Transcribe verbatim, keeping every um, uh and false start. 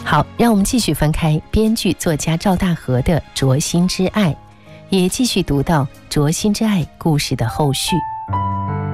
好，让我们继续翻开编剧作家赵大河的《灼心之爱》，也继续读到《灼心之爱》故事的后续。